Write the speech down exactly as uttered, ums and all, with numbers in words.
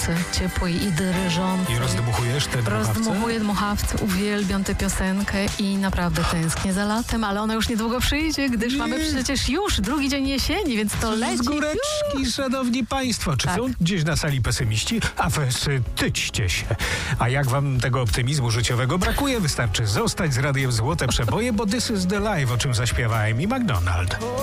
nocy ciepłej i dyryżącej. I rozdmuchujesz te dmuchawce? Rozdmuchuję dmuchawce, uwielbiam tę piosenkę i naprawdę tęsknię za latem, ale ona już niedługo przyjdzie, gdyż Nie. mamy przecież już drugi dzień jesieni, więc to leci. Z góreczki, szanowni państwo. Czy Tak. są gdzieś na sali pesymiści? A wstyćcie się. A jak wam tego optymizmu życiowego brakuje, wystarczy zostać z Radiem Złote Przeboje, bo This is the Life, o czym zaśpiewałem i McDonald.